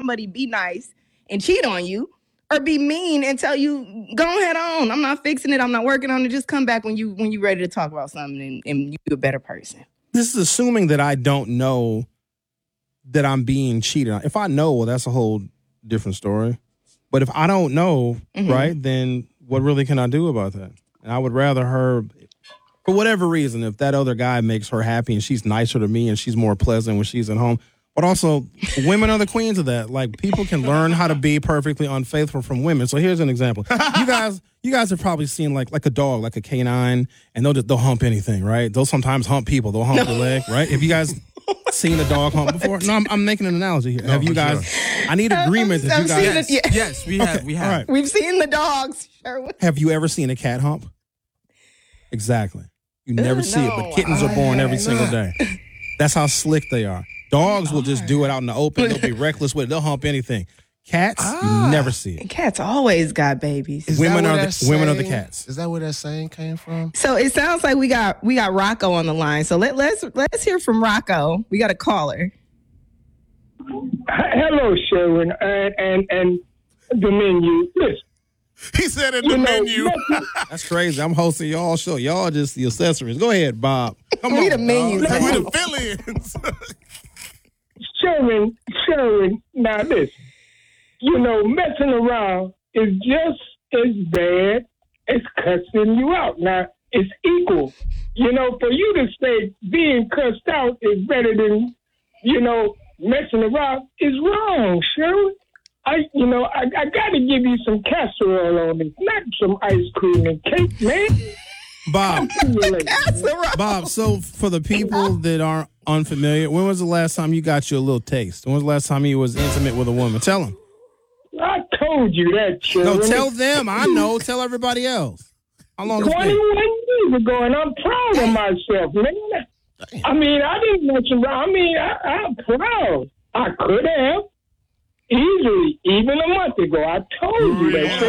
somebody be nice and cheat on you, or be mean and tell you, go ahead on. I'm not fixing it. I'm not working on it. Just come back when you ready to talk about something and you're a better person. This is assuming that I don't know that I'm being cheated on. If I know, well, that's a whole different story. But if I don't know, right, then what really can I do about that? And I would rather her, for whatever reason, if that other guy makes her happy and she's nicer to me and she's more pleasant when she's at home. But also, women are the queens of that. Like, people can learn how to be perfectly unfaithful from women. So here's an example. You guys have probably seen like a dog, like a canine, and they'll hump anything, right? They'll sometimes hump people. They'll hump the leg, right? Have you guys seen a dog hump before? No, I'm making an analogy here. Have you guys? Sure. I need agreement that you guys. Yes, we have. We have. Right. We've seen the dogs. Sherwin. Have you ever seen a cat hump? Exactly. You never see it, but kittens are born every single day. That's how slick they are. Dogs will just do it out in the open. They'll be reckless with it. They'll hump anything. Cats, you never see it. Cats always got babies. Women are the cats. Is that where that saying came from? So it sounds like we got Rocco on the line. So let's hear from Rocco. We got a caller. Hello, Sherwin, and the menu. Listen. He said in the menu. That's crazy. I'm hosting y'all show. Y'all just the accessories. Go ahead, Bob. Come on, the menu. We the fill-ins. Sherwin, now listen. Messing around is just as bad as cussing you out. Now, it's equal. For you to say being cussed out is better than, messing around is wrong, Sherwin. I got to give you some casserole on it, not some ice cream and cake, man. Bob, so for the people that aren't unfamiliar, when was the last time you got you a little taste? When was the last time you was intimate with a woman? Tell them. I told you that, Sherwin. No, tell them. I know. Tell everybody else. How long 21 years ago, and I'm proud of myself, man. I mean, I didn't mess around. I mean, I'm proud. I could have. Easily, even a month ago. I told you that.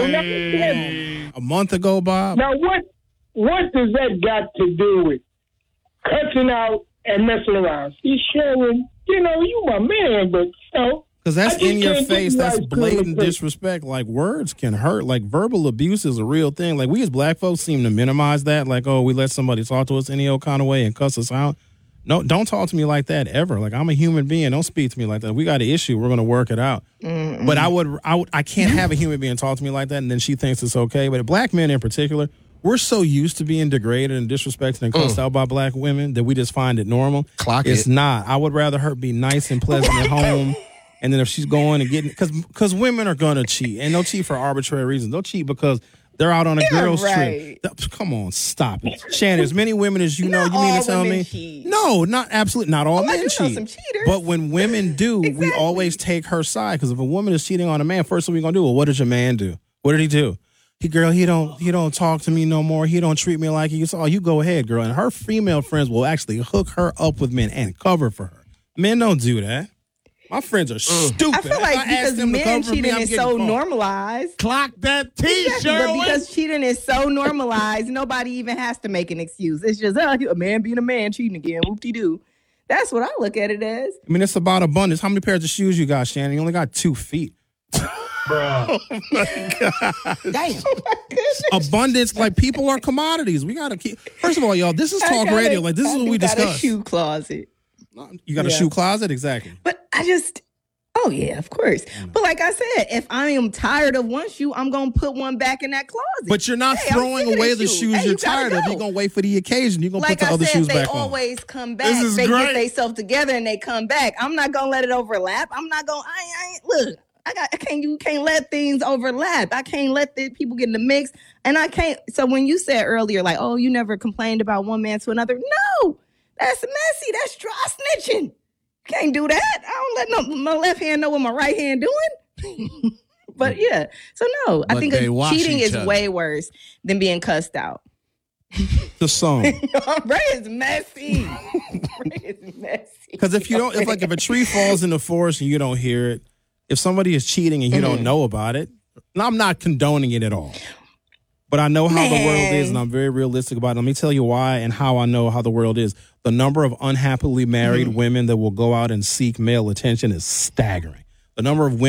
So a month ago, Bob? Now, what does that got to do with cussing out and messing around? He's showing, you my man, but because that's in your face. That's blatant disrespect. Like, words can hurt. Like, verbal abuse is a real thing. Like, we as black folks seem to minimize that. Like, oh, we let somebody talk to us any old kind of way and cuss us out. No, don't talk to me like that ever. Like, I'm a human being. Don't speak to me like that. We got an issue. We're going to work it out. Mm-mm. But I can't have a human being talk to me like that, and then she thinks it's okay. But black men in particular, we're so used to being degraded and disrespected and cussed out by black women that we just find it normal. It's not. I would rather her be nice and pleasant at home. And then if she's going and getting, because women are going to cheat, and they'll cheat for arbitrary reasons. They'll cheat because they're out on a girls' trip. Come on, stop it. Shannon, as many women as you know, you mean to tell me? Cheat. No, not all men cheat. Some cheaters. But when women do, we always take her side. Because if a woman is cheating on a man, first thing we're going to do, well, what did your man do? What did he do? He don't talk to me no more. He don't treat me like he used to. Oh, you go ahead, girl. And her female friends will actually hook her up with men and cover for her. Men don't do that. My friends are stupid. I feel like because men cheating is so normalized. Clock that T-shirt. But because cheating is so normalized, nobody even has to make an excuse. It's just a man being a man cheating again. Whoop-de-doo. That's what I look at it as. I mean, it's about abundance. How many pairs of shoes you got, Shannon? You only got 2 feet. Bro. Oh, my God. Damn. Oh, my goodness. Abundance, like, people are commodities. We got to keep. First of all, y'all, this is talk radio. Like, this is what we discuss. I got a shoe closet. You got a shoe closet? Exactly. But oh yeah, of course. But like I said, if I am tired of one shoe, I'm going to put one back in that closet. But you're not throwing away the shoes you're tired of. You're going to wait for the occasion. You're going to put the other shoes back on. They always come back. They get themselves together and they come back. I'm not going to let it overlap. I'm not going look. You can't let things overlap. I can't let the people get in the mix. And I can't. So when you said earlier, like, oh, you never complained about one man to another. No. That's messy. That's dry snitching. Can't do that. I don't let my left hand know what my right hand doing. But yeah. So no, I think cheating is way worse than being cussed out. The song. Ray is messy. Ray is messy. Because if a tree falls in the forest and you don't hear it, if somebody is cheating and you don't know about it, and I'm not condoning it at all. But I know how the world is, and I'm very realistic about it. Let me tell you why and how I know how the world is. The number of unhappily married women that will go out and seek male attention is staggering. The number of women